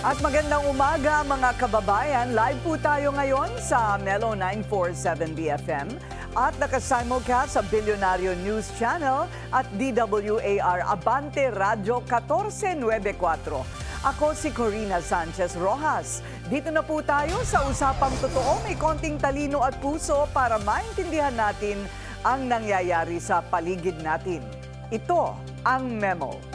At magandang umaga mga kababayan. Live po tayo ngayon sa Melo 947 BFM at nakasimulcast sa Bilyonaryo News Channel at DWAR Abante Radio 1494. Ako si Corina Sanchez Rojas. Dito na po tayo sa Usapang Totoo, may konting talino at puso para maintindihan natin ang nangyayari sa paligid natin. Ito ang memo.